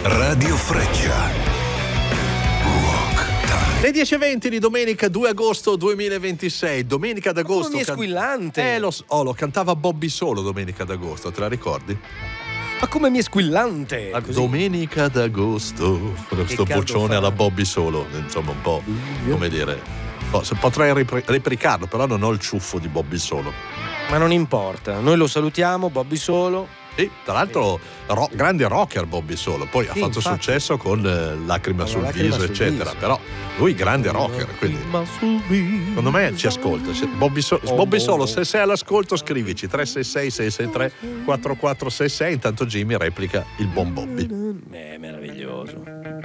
Radio Freccia. Le 10:20 di domenica 2 agosto 2026. Domenica d'agosto. Come squillante. Lo cantava Bobby Solo domenica d'agosto, te la ricordi? Ma come mi è squillante. Domenica d'agosto. Questo vocione alla Bobby Solo. Insomma, un po', come dire. Potrei replicarlo, però non ho il ciuffo di Bobby Solo. Ma non importa, noi lo salutiamo, Bobby Solo. E tra l'altro grande rocker Bobby Solo, poi ha fatto successo con Lacrima sul viso, eccetera. Però lui grande rocker, quindi secondo me ci ascolta. Bobby Solo, se sei all'ascolto scrivici 366 663 4466. Intanto Jimmy replica il buon Bobby. Meraviglioso.